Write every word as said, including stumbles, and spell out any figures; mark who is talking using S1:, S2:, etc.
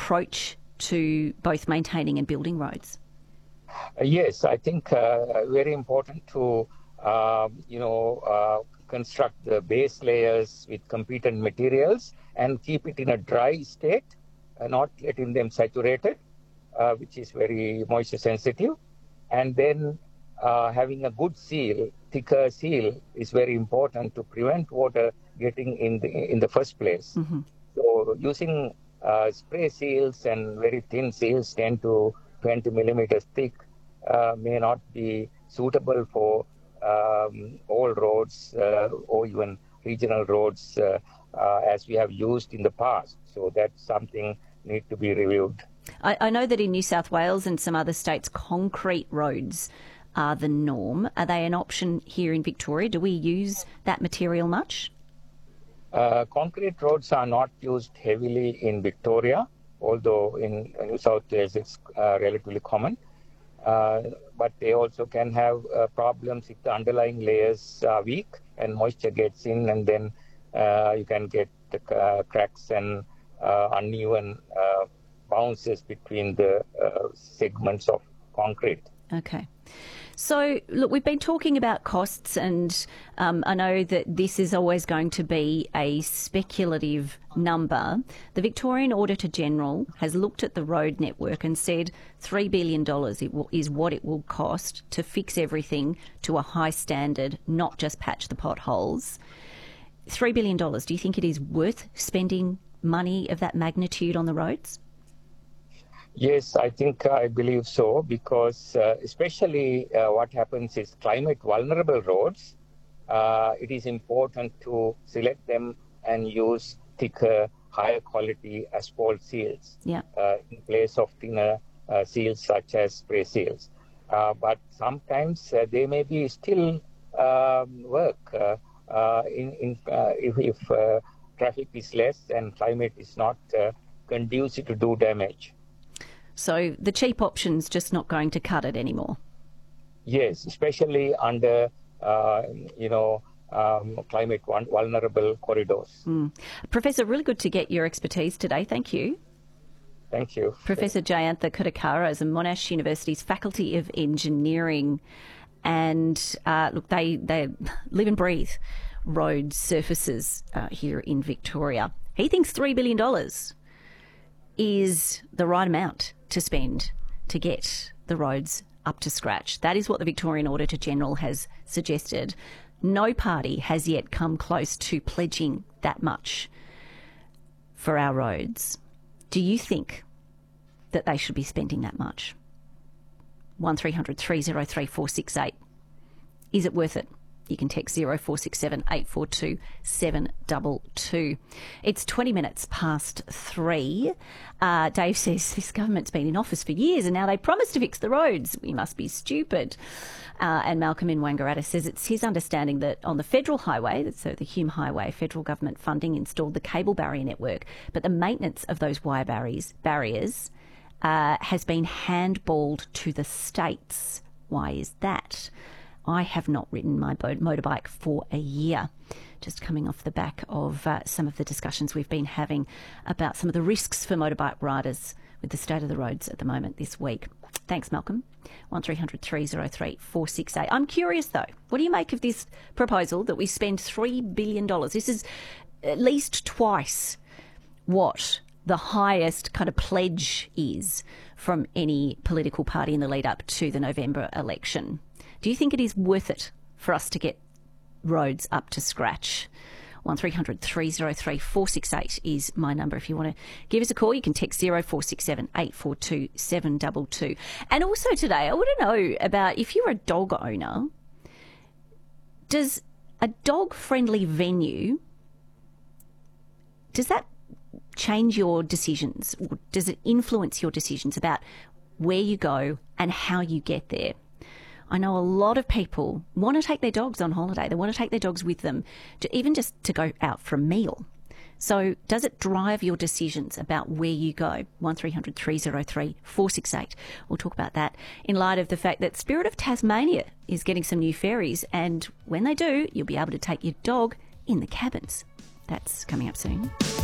S1: approach to both maintaining and building roads?
S2: Uh, yes, I think uh, very important to, uh, you know, uh, construct the base layers with competent materials and keep it in a dry state, uh, not letting them saturated, uh, which is very moisture sensitive. And then uh, having a good seal, thicker seal is very important to prevent water getting in the in the first place.
S1: Mm-hmm.
S2: So using uh, spray seals and very thin seals, ten to twenty millimeters thick, uh, may not be suitable for um, all roads uh, or even regional roads uh, uh, as we have used in the past. So that's something need to be reviewed.
S1: I, I know that in New South Wales and some other states, concrete roads are the norm. Are they an option here in Victoria? Do we use that material much?
S2: Uh, concrete roads are not used heavily in Victoria, although in New South Wales it's uh, relatively common. Uh, but they also can have uh, problems if the underlying layers are weak and moisture gets in, and then uh, you can get uh, cracks and uh, uneven uh, bounces between the uh, segments of concrete.
S1: Okay. So, look, we've been talking about costs, and um, I know that this is always going to be a speculative number. The Victorian Auditor-General has looked at the road network and said three billion dollars it will, is what it will cost to fix everything to a high standard, not just patch the potholes. three billion dollars, do you think it is worth spending money of that magnitude on the roads?
S2: Yes, I think I believe so, because uh, especially uh, what happens is climate vulnerable roads, uh, it is important to select them and use thicker, higher quality asphalt seals
S1: yeah.
S2: uh, in place of thinner uh, seals such as spray seals. Uh, but sometimes uh, they may be still um, work uh, uh, in, in uh, if, if uh, traffic is less and climate is not uh, conducive to do damage.
S1: So the cheap option's just not going to cut it anymore?
S2: Yes, especially under, uh, you know, um, climate vulnerable corridors.
S1: Mm. Professor, really good to get your expertise today. Thank you.
S2: Thank you.
S1: Professor Jayantha Kudakara is in Monash University's Faculty of Engineering. And uh, look, they, they live and breathe road surfaces uh, here in Victoria. He thinks three billion dollars is the right amount to spend to get the roads up to scratch. That is what the Victorian Auditor-General has suggested. No party has yet come close to pledging that much for our roads. Do you think that they should be spending that much? one three hundred three oh three four six eight. Is it worth it? You can text zero four six seven eight four two seven two two. It's twenty minutes past three. Uh, Dave says this government's been in office for years and now they promise to fix the roads. We must be stupid. Uh, and Malcolm in Wangaratta says it's his understanding that on the federal highway, so the Hume Highway, federal government funding installed the cable barrier network, but the maintenance of those wire barriers, barriers uh, has been handballed to the states. Why is that? I have not ridden my motorbike for a year, just coming off the back of uh, some of the discussions we've been having about some of the risks for motorbike riders with the state of the roads at the moment this week. Thanks, Malcolm. one three hundred three oh three four six eight. I'm curious, though, what do you make of this proposal that we spend three billion dollars? This is at least twice what the highest kind of pledge is from any political party in the lead up to the November election. Do you think it is worth it for us to get roads up to scratch? one three hundred three oh three four six eight is my number. If you want to give us a call, you can text zero four six seven eight four two seven two two. And also today, I want to know about if you're a dog owner, does a dog-friendly venue, does that change your decisions? Or does it influence your decisions about where you go and how you get there? I know a lot of people want to take their dogs on holiday. They want to take their dogs with them, to even just to go out for a meal. So does it drive your decisions about where you go? one three hundred three oh three four six eight. We'll talk about that in light of the fact that Spirit of Tasmania is getting some new ferries, and when they do, you'll be able to take your dog in the cabins. That's coming up soon.